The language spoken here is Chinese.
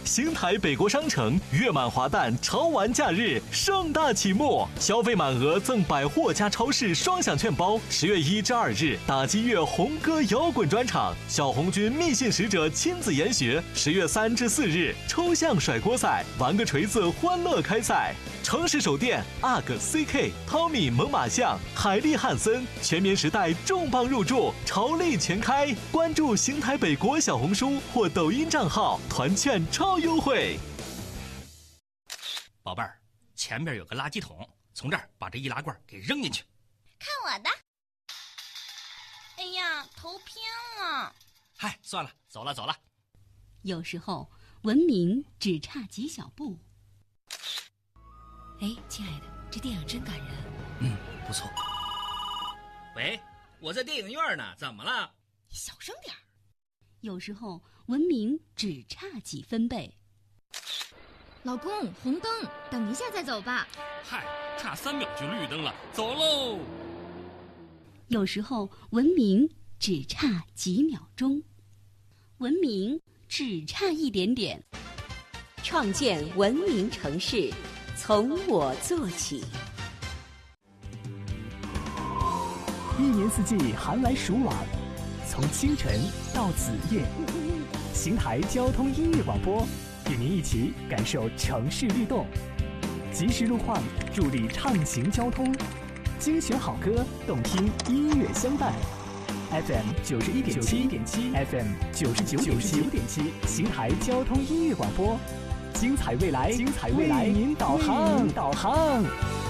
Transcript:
邢台北国商城月满华诞潮玩假日盛大启幕，消费满额赠百货加超市双享券包。10月1至2日，打击乐红歌摇滚专场，小红军密信使者亲自研学。10月3至4日，抽象甩锅赛，玩个锤子欢乐开赛。城市首店 UGG、CK、Tommy 猛犸象、海利汉森全棉时代重磅入驻，潮力全开。关注邢台北国小红书或抖音账号，团券超优惠。 宝贝儿，前边有个垃圾桶，从这儿把这易拉罐给扔进去。 看我的！哎呀，头偏了。 嗨，算了，走了。 有时候文明只差几小步。 哎，亲爱的，这电影真感人。 不错。喂，我在电影院呢，怎么了？ 你小声点儿。 有时候文明只差几分贝。 老公，红灯，等一下再走吧。 嗨，差3秒就绿灯了，走喽。 有时候文明只差几秒钟，文明只差一点点。 创建文明城市，从我做起。 一年四季寒来暑往，从清晨到子夜，邢台交通音乐广播与您一起感受城市律动，及时路况助力畅行交通，精选好歌，动听音乐相伴。FM 91.7 FM 99.7，邢台交通音乐广播，精彩未来，为您导航。